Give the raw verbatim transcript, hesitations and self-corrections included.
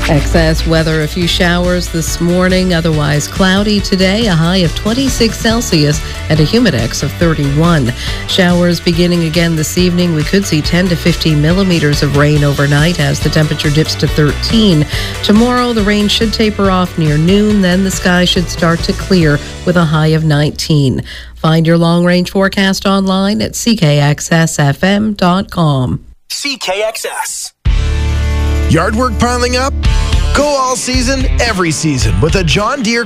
Excess weather, a few showers this morning, otherwise cloudy today, a high of twenty-six Celsius and a humidex of thirty-one. Showers beginning again this evening. We could see ten to fifteen millimeters of rain overnight as the temperature dips to thirteen. Tomorrow, the rain should taper off near noon, then the sky should start to clear with a high of nineteen. Find your long-range forecast online at c k x s f m dot com. C K X S. Yard work piling up? Go all season, every season with a John Deere